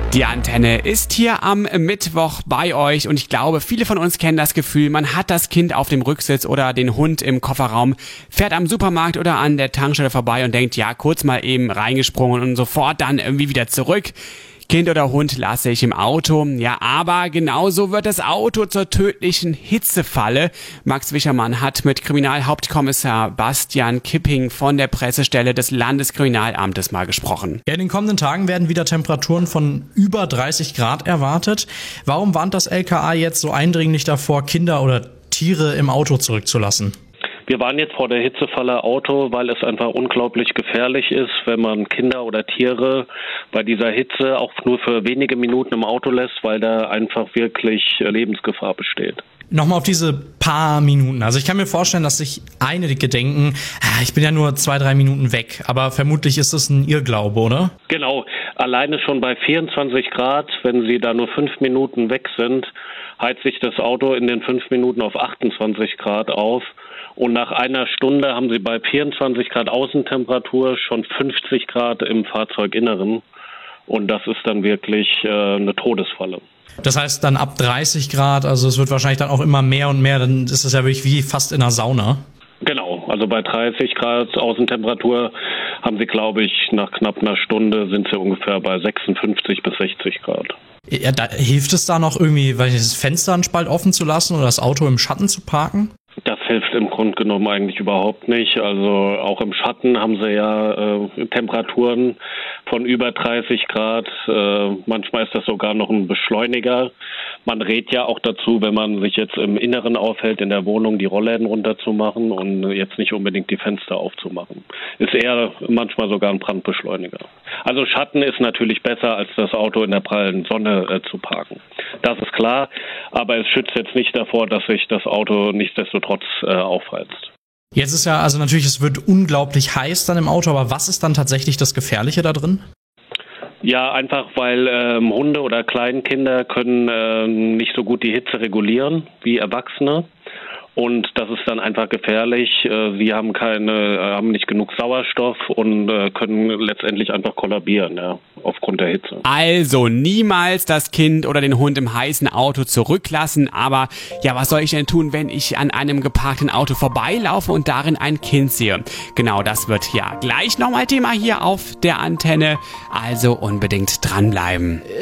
Die Antenne ist hier am Mittwoch bei euch und ich glaube, viele von uns kennen das Gefühl, man hat das Kind auf dem Rücksitz oder den Hund im Kofferraum, fährt am Supermarkt oder an der Tankstelle vorbei und denkt, ja, kurz mal eben reingesprungen und sofort dann irgendwie wieder zurück. Kind oder Hund lasse ich im Auto. Ja, aber genauso wird das Auto zur tödlichen Hitzefalle. Max Wischermann hat mit Kriminalhauptkommissar Bastian Kipping von der Pressestelle des Landeskriminalamtes mal gesprochen. Ja, in den kommenden Tagen werden wieder Temperaturen von über 30 Grad erwartet. Warum warnt das LKA jetzt so eindringlich davor, Kinder oder Tiere im Auto zurückzulassen? Wir waren jetzt vor der Hitzefalle Auto, weil es einfach unglaublich gefährlich ist, wenn man Kinder oder Tiere bei dieser Hitze auch nur für wenige Minuten im Auto lässt, weil da einfach wirklich Lebensgefahr besteht. Nochmal auf diese paar Minuten. Also ich kann mir vorstellen, dass sich einige denken, ich bin ja nur 2-3 Minuten weg. Aber vermutlich ist das ein Irrglaube, oder? Genau. Alleine schon bei 24 Grad, wenn Sie da nur 5 Minuten weg sind, heizt sich das Auto in den 5 Minuten auf 28 Grad auf. Und nach einer Stunde haben Sie bei 24 Grad Außentemperatur schon 50 Grad im Fahrzeuginneren. Und das ist dann wirklich eine Todesfalle. Das heißt dann ab 30 Grad, also es wird wahrscheinlich dann auch immer mehr und mehr, dann ist es ja wirklich wie fast in einer Sauna. Genau, also bei 30 Grad Außentemperatur haben Sie, glaube ich, nach knapp einer Stunde sind Sie ungefähr bei 56 bis 60 Grad. Ja, da hilft es da noch irgendwie, das Fenster einen Spalt offen zu lassen oder das Auto im Schatten zu parken? Das hilft im Grunde genommen eigentlich überhaupt nicht. Also auch im Schatten haben sie ja Temperaturen von über 30 Grad. Manchmal ist das sogar noch ein Beschleuniger. Man rät ja auch dazu, wenn man sich jetzt im Inneren aufhält, in der Wohnung die Rollläden runterzumachen und jetzt nicht unbedingt die Fenster aufzumachen. Ist eher manchmal sogar ein Brandbeschleuniger. Also Schatten ist natürlich besser, als das Auto in der prallen Sonne zu parken. Das ist klar, aber es schützt jetzt nicht davor, dass sich das Auto nichtsdestotrotz aufheizt. Jetzt ist ja, also natürlich, es wird unglaublich heiß dann im Auto, aber was ist dann tatsächlich das Gefährliche da drin? Ja, einfach weil Hunde oder Kleinkinder können nicht so gut die Hitze regulieren wie Erwachsene. Und das ist dann einfach gefährlich. Sie haben nicht genug Sauerstoff und können letztendlich einfach kollabieren, ja, aufgrund der Hitze. Also niemals das Kind oder den Hund im heißen Auto zurücklassen. Aber ja, was soll ich denn tun, wenn ich an einem geparkten Auto vorbeilaufe und darin ein Kind sehe? Genau, das wird ja gleich nochmal Thema hier auf der Antenne. Also unbedingt dranbleiben.